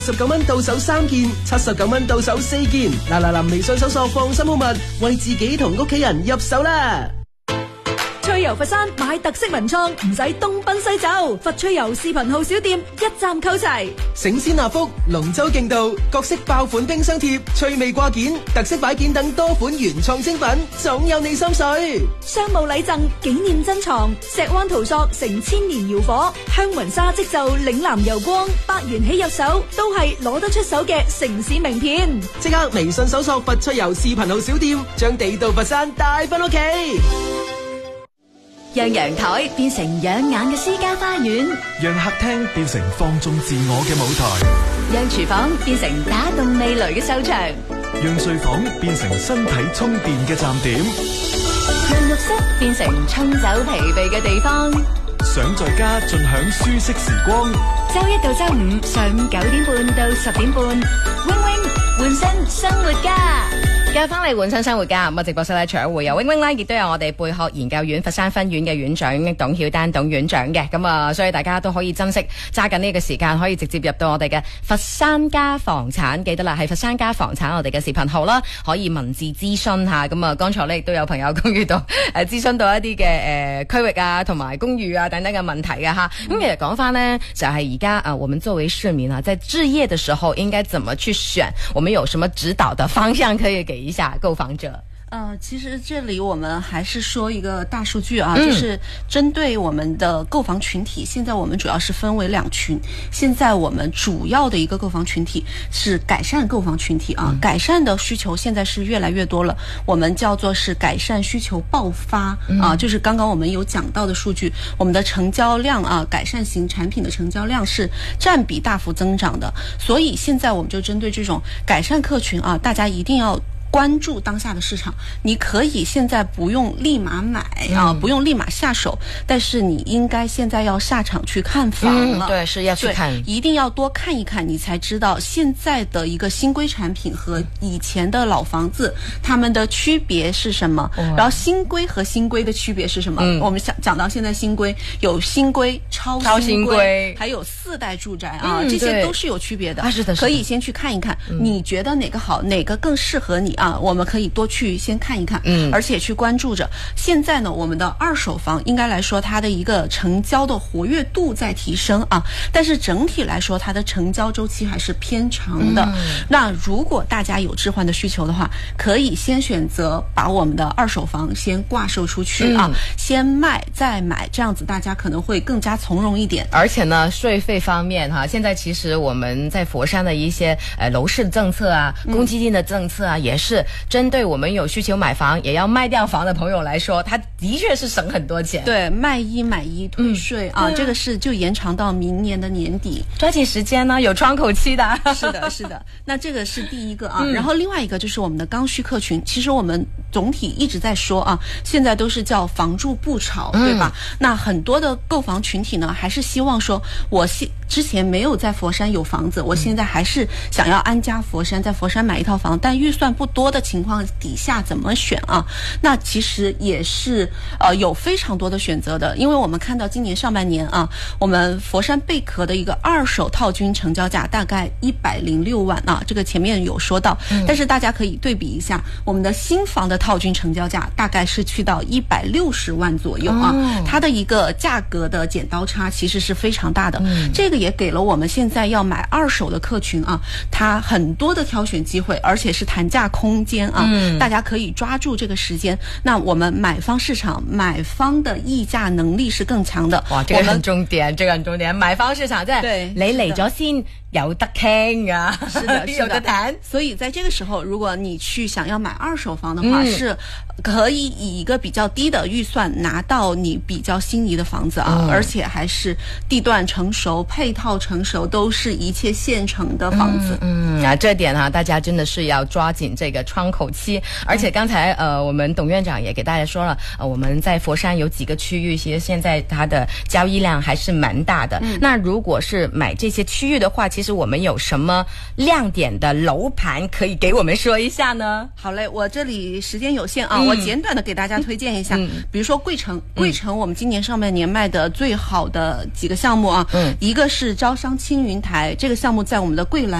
19蚊到手3件，79蚊到手4件。嗱，微信搜索放心好物，為自己同屋企人入手啦。 趣遊佛山買特色文創，唔使東奔西走，佛趣遊視頻號小店一站購齊。 醒獅納福、龍舟競渡、各式爆款冰箱貼、趣味掛件、特色擺件等多款原創精品，總有你心水。 商務禮贈、紀念珍藏，石灣陶塑成千年窯火，香雲紗織就嶺南油光，100元起入手，都係攞得出手嘅城市名片。 即刻微信搜索佛趣遊視頻號小店，將地道佛山帶返屋企。 讓陽台變成養眼嘅私家花園， 讓客廳變成放縱自我嘅舞台， 讓廚房變成打動味蕾嘅秀場， 讓睡房變成身體充電嘅站點， 讓浴室變成沖走疲憊嘅地方。 想在家盡享舒適時光， 周一到周五上午9點半到10點半，Wing Wing 換身生活家。 繼續翻嚟換身生活家，咁啊直播室咧，除咗會有 Wing Wing 啦，亦都有我哋貝殼研究院佛山分院嘅院長董曉丹董院長嘅，咁啊，所以大家都可以珍惜揸緊呢個時間，可以直接入到我哋嘅佛山家房產，記得啦，係佛山家房產我哋嘅視頻號啦，可以文字諮詢下。咁啊，剛才咧亦都有朋友公寓到諮詢到一啲嘅區域啊，同埋公寓啊等等嘅問題嘅吓。咁其實講翻呢，就係而家我們作為市民啊，在置業的時候應該怎麼去選？我們有什麼指導的方向可以給一下購房者？ 其實這裡我們還是說一個大數據啊，就是針對我們的購房群體，現在我們主要是分為2群。現在我們主要的一個購房群體是改善購房群體啊，改善的需求現在是越來越多了，我們叫做是改善需求爆發啊，就是剛剛我們有講到的數據，我們的成交量啊，改善型產品的成交量是佔比大幅增長的，所以現在我們就針對這種改善客群啊，大家一定要關注當下的市場，你可以現在不用立馬買啊，不用立馬下手，但是你應該現在要下場去看房了。 對，是要去看， 一定要多看一看，你才知道現在的一個新規產品和以前的老房子它們的區別是什麼，然後新規和新規的區別是什麼。我們講到現在新規有新規、超新規，還有4代住宅啊，這些都是有區別的。是的，可以先去看一看，你覺得哪個好，哪個更適合你啊，我們可以多去先看一看，而且去關注着。現在呢，我們的二手房應該來說，它的一個成交的活躍度在提升啊，但是整體來說，它的成交周期還是偏長的。那如果大家有置換的需求的話，可以先選擇把我們的二手房先掛售出去啊，先賣再買，這樣子大家可能會更加從容一點。 而且呢，稅費方面哈，現在其實我們在佛山的一些樓市政策啊，公積金的政策啊，也是針對我們有需求買房也要賣掉房的朋友來說，它的確是省很多錢。 對，賣一買一退稅啊，這個是就延長到明年的年底， 抓緊時間呢，有窗口期的。 是的，是的。那這個是第一個啊，然後另外一個就是我們的剛需客群。其實我們總體一直在說啊，現在都是叫房住不炒，對吧？那很多的購房群體呢，還是希望說，我之前沒有在佛山有房子，我現在還是想要安家佛山，在佛山買一套房，但預算不多的情況底下怎麼選啊？那其實也是有非常多的選擇的，因為我們看到今年上半年啊，我們佛山貝殼的一個二手套均成交價大概106萬啊，這個前面有說到，但是大家可以對比一下，我們的新房的套均成交價大概是去到160萬左右啊，它的一個價格的剪刀差其實是非常大的，這個也給了我們現在要買二手的客群啊，它很多的挑選機會，而且是談價空間啊，大家可以抓住這個時間。那我們買方市場，買方的議價能力是更強的。 哇，這個很重點，這個很重點。買方市場，對，你嚟咗先有得傾啊， 是的， 有得談。 所以在這個時候，如果你去想要買二手房的話，是可以以一個比較低的預算拿到你比較心儀的房子啊，而且還是地段成熟、配套成熟，都是一切現成的房子。 這點哈，大家真的是要抓緊這個窗口期。而且剛才我們董院長也給大家說了，我們在佛山有幾個區域，其實現在它的交易量還是蠻大的。那如果是買這些區域的話，其其实我们有什么亮点的楼盘可以给我们说一下呢？ 好嘞，我这里时间有限啊，我简短的给大家推荐一下，比如说桂城，桂城我们今年上半年卖的最好的几个项目啊，一个是招商青云台，这个项目在我们的桂兰